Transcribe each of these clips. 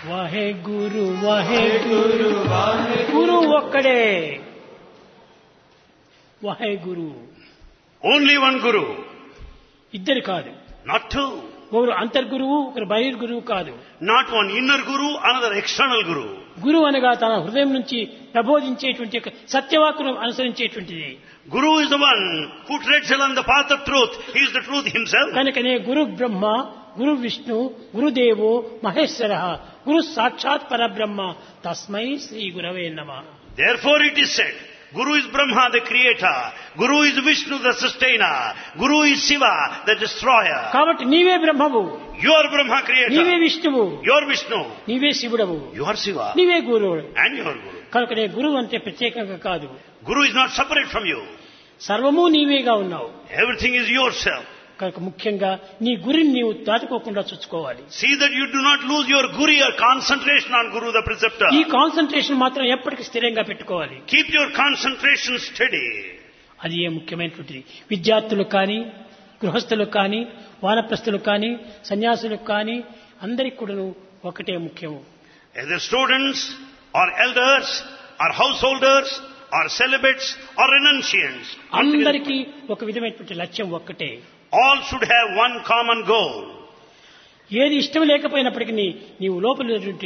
వాహే గురు వాహే గురు గురు ఒక్కడే వాహే గురు Only one Guru, ఇద్దరు కాదు not two. ఒకరు అంతర్గురువు ఒకరు బహిర్గురువు కాదు Not one inner Guru, another external Guru. గురువు అనగా తన హృదయం నుంచి ప్రబోధించేటువంటి ఒక సత్యవాక్కును అనుసరించేటువంటిది. Guru is the one who treads along the path of truth. He is the truth himself. కనుకనే గురు బ్రహ్మ గురు విష్ణు గురుదేవో మహేశ్వర గురు సాక్షాత్ పరబ్రహ్మ తస్మై శ్రీ గురవే నమః. Therefore it is said, Guru is Brahma, the creator. Guru is Vishnu, the sustainer. Guru is Shiva, the destroyer. కాబట్టి నీవే బ్రహ్మవు, You are Brahma నీవే creator. విష్ణువు, You are Vishnu. నీవే శివుడవు, You are Shiva. నీవే గురువు. And you are Guru. కనుకనే గురువు అంటే ప్రత్యేకంగా కాదు, Guru is not separate from you. సర్వము నీవేగా ఉన్నావు. Everything is yourself. కనుక ముఖ్యంగా నీ గురిని నీవు దాటుకోకుండా చూసుకోవాలి. See that you do not lose your Guru, your concentration on Guru, the preceptor. ఈ కాన్సన్ట్రేషన్ మాత్రం ఎప్పటికీ స్థిరంగా పెట్టుకోవాలి. Keep your concentration steady. అది ఏ ముఖ్యమైనటువంటిది. విద్యార్థులకు కానీ గృహస్థులకు కానీ వానప్రస్థులకు కానీ సన్యాసులకు కానీ అందరికి కూడాను ఒకటే ముఖ్యము. Either students or elders or householders or celibates or renunciants, అందరికీ ఒక విధమైనటువంటి లక్ష్యం ఒక్కటే. all should have one common goal. ఏది ఇష్టం లేకపోయినప్పటికీ నీవు లోపల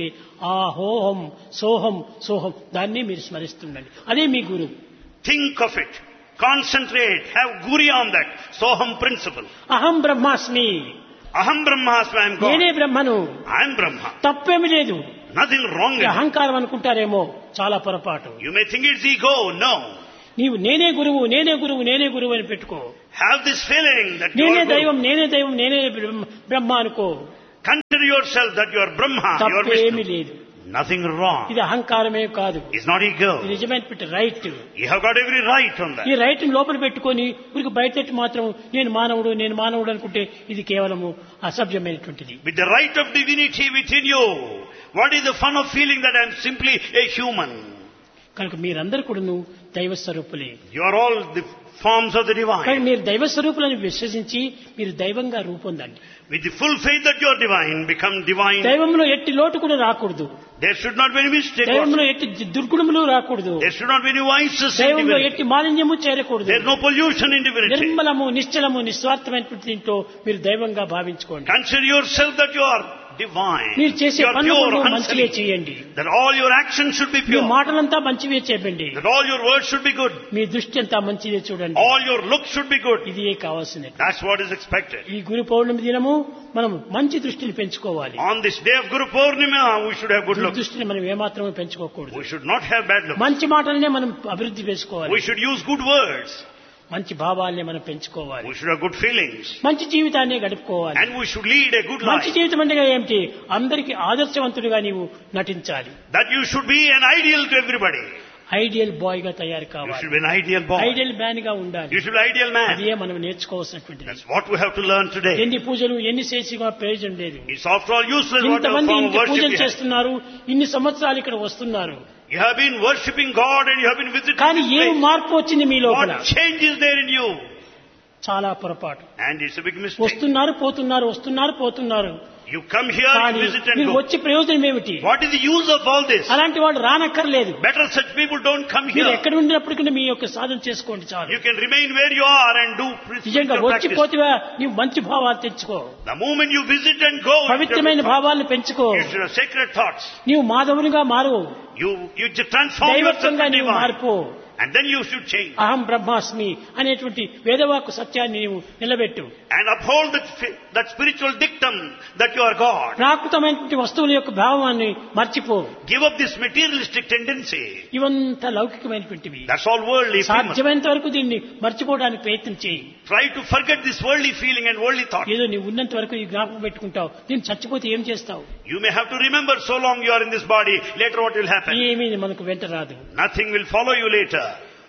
ఆహోహం సోహం సోహం దాన్ని మీరు స్మరిస్తుండండి. అదే మీ గురువు. Think of it. Concentrate. Have Guri on that. Soham principle. అహం బ్రహ్మాస్మి, Aham Brahmasmi, I am God. నేనే బ్రహ్మను. I am Brahma. తప్పేమి లేదు. Nothing wrong in ఈ it. అహంకారం అనుకుంటారేమో, చాలా పొరపాటు. You may think it's ego. No. నీవు నేనే గురువు నేనే గురువు నేనే గురువు అని పెట్టుకో. Have this feeling that you నేనే are Guru. దైవం నేనే దైవం నేనే బ్రహ్మ అనుకో. Consider yourself that you are Brahma. You are తప్పేమీ Vishnu. లేదు. Nothing wrong. ఇది అహంకారమే కాదు, It's not ego. ఇది నిజమైనటువంటి right. You have got every right on that. ఈ రైట్ లోపల పెట్టుకొని ఊరికి బయట మాత్రం నేను మానవుడు అనుకుంటే ఇది కేవలము అసభ్యమైనటువంటిది. With the right of divinity within you, what is the fun of feeling that I am simply a human? కనుక మీరందరూ కూడాను దైవ స్వరూపులే. You are all the forms of the కానీ divine. మీరు దైవ స్వరూపులని విశ్వసించి మీరు దైవంగా రూపొందండి. With the full faith that you are divine, become divine. దైవంలో ఎట్టి లోటు కూడా రాకూడదు. There should not be any mistake. దైవంలో ఎట్టి దుర్గుణములు రాకూడదు. There should not be any vices in దైవంలో divinity. ఎట్టి మాలిన్యము చేరకూడదు. There is no pollution in divinity. నిర్మలము నిశ్చలము నిస్వార్థమైనటువంటి దీంట్లో మీరు దైవంగా భావించుకోండి. Consider yourself that you are divine. మీరు చేసే You are పనులు pure, మంచివే unsullied. చేయండి. That all your actions should be me pure. మాటలంతా మంచివే చెప్పండి. That all your words should be good. మీ దృష్టి అంతా మంచిదే చూడండి. All your looks should be good. ఇది కావాల్సినది. That's what is expected. ఈ గురు పౌర్ణమి దినము మనం మంచి దృష్టిని పెంచుకోవాలి. On this day of Guru Purnima, we should have good looks. దృష్టిని మనం ఏమాత్రమే పెంచుకోకూడదు. We should not have bad looks. మంచి మాటలనే మనం అభివృద్ధి చేసుకోవాలి. We should use good words. మంచి భావాల్ని మనం పెంచుకోవాలి. We should have good feelings. మంచి జీవితాన్ని గడుపుకోవాలి. And we should lead a good మంచి life. జీవితం అంటే ఏమిటి? అందరికీ ఆదర్శవంతుడిగా నీవు నటించాలి. That you should be an ideal to everybody. Ideal bye గా తయారు You కావాలి. should be an ideal boy. Ideal man గా ఉండాలి. You should be an ideal man. అదే మనం నేర్చుకోవాల్సినటువంటిది. That's what we have to learn today. ఎన్ని పూజలు ఎన్ని చేసినా ప్రయోజనం లేదు. It's after all useless what ఇంతమంది form of ఇంత worship పూజలు you have. చేస్తున్నారు, ఇన్ని సంవత్సరాలు ఇక్కడ వస్తున్నారు, You have been worshipping God and you have been visiting కానీ this ఏం place. మార్పు వచ్చింది మీ లోపల? What change is there in you? చాలా పొరపాటు. And it's a big mistake. వస్తున్నారు పోతున్నారు. You come here, కానీ you visit and మీరు go. వచ్చే ప్రయోజనం ఏమిటి? What is the use of all this? అలాంటి వాళ్ళు రానక్కర్లేదు. Better such people don't come మీరు here. ఎక్కడ ఉండినప్పటికీ మీ యొక్క సాధన చేసుకోండి చాలు. You can remain where you are and do నిజంగా spiritual వచ్చి practice. పోతివా నీవు మంచి భావాలు తెచ్చుకో. The moment you visit and go, పవిత్రమైన భావాలను పెంచుకో. you should have sacred thoughts. నీవు మాధవునిగా మారు. You just transform yourself దైవత్వంగా to నీవు divine. మార్పు. And then you should change. అహం బ్రహ్మాస్మి అనేటువంటి వేదవాక్కు సత్యాన్ని నీవు నిలబెట్టు. And uphold that spiritual dictum that you are God. ప్రాకృతమైనటువంటి వస్తువుల యొక్క భావాన్ని మర్చిపో. Give up this materialistic tendency. ఇవంతా లౌకికమైనటువంటివి. That's all worldly. సాధ్యమైనంత వరకు దీన్ని మర్చిపోవడానికి ప్రయత్నం చేయి. Try to forget this worldly feeling and worldly thought. ఏదో నీవు ఉన్నంత వరకు ఈ జ్ఞాపకం పెట్టుకుంటావు, దీన్ని చచ్చిపోతే ఏం చేస్తావు? You may have to remember so long you are in this body, later what will happen? ఏమీ మనకు వెంట రాదు. Nothing will follow you later.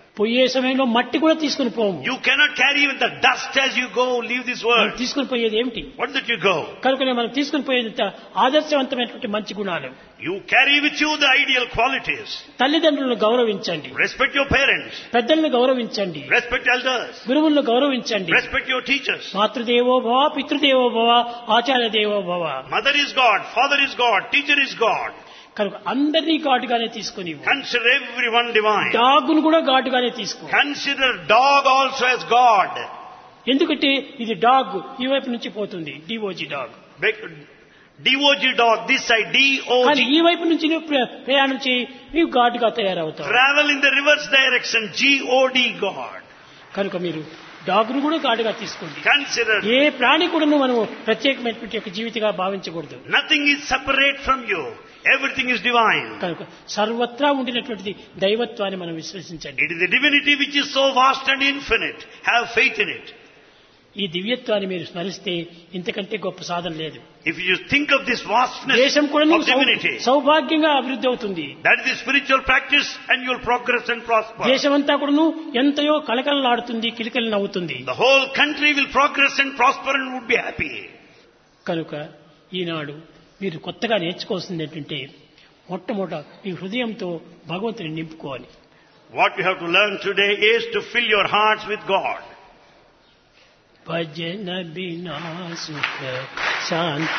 పోయే సమయంలో మట్టి కూడా తీసుకుని పోము. You cannot carry even the dust as you go, leave this world. తీసుకుని పోయేది ఏమిటి? What did you go? కనుకనే మనం తీసుకుని పోయేది ఆదర్శవంతమైనటువంటి మంచి గుణాలు. You carry with you the ideal qualities. తల్లిదండ్రులను గౌరవించండి, Respect your parents. పెద్దలను గౌరవించండి, Respect elders. గురువులను గౌరవించండి. Respect your teachers. మాతృదేవో భవ, పితృదేవో భవ, ఆచార్య దేవో భవ. Mother is God, father is God, teacher is God. కనుక అందరినీ ఘాటుగానే తీసుకుని, Consider everyone divine. డాగును కూడా ఘాటుగానే తీసుకో. Consider dog also as God. ఎందుకంటే ఇది డాగ్ ఈ వైపు నుంచి పోతుంది, DOJ dog. DOG dog, this side, కానీ DOG. ఈ వైపు నుంచి నువ్వు ప్రయాణం చేయి, నీవు ఘాటుగా తయారవుతావు. Travel in the reverse direction, GOD God. కనుక మీరు డాగ్ను కూడా ఘాటుగా తీసుకోండి. Consider ఏ ప్రాణి కూడా మనము ప్రత్యేకమైనటువంటి యొక్క జీవితంగా భావించకూడదు. nothing is separate from you. Everything is divine. కనుక సర్వత్రా ఉండినటువంటిది దైవత్వాన్ని మనం విశ్వసించండి. It is the divinity which is so vast and infinite. Have faith in it. ఈ దివ్యత్వాన్ని మీరు స్మరిస్తే ఇంతకంటే గొప్ప సాధన లేదు. If you think of this vastness దేశం కూడా of divinity, సౌభాగ్యంగా అభివృద్ధి అవుతుంది. that is the spiritual practice and you will progress and prosper. దేశమంతా కూడాను ఎంతయో కలకలలాడుతుంది, కిలకిల నవ్వుతుంది. The whole country will progress and prosper and would be happy. కనుక ఈనాడు మీరు కొత్తగా నేర్చుకోవాల్సింది ఏంటంటే మొట్టమొదట మీ హృదయంతో భగవంతుని నింపుకోవాలి. What you have to learn today is to fill your hearts with God. భజన బినా సుఖ శాంతి